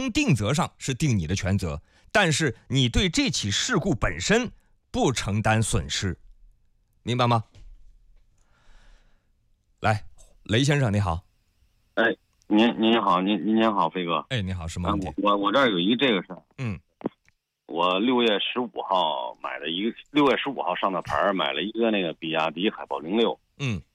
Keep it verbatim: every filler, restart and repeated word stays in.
终定责上是定你的全责，但是你对这起事故本身不承担损失，明白吗？来，雷先生你好。 哎，您您好，您您好，飞哥。 哎，你好，什么问题？ 啊、我我这儿有一个这个事儿。 嗯， 我六月十五号买了一个，六月十五号上的牌儿，买了一个那个比亚迪海豹零六。 嗯，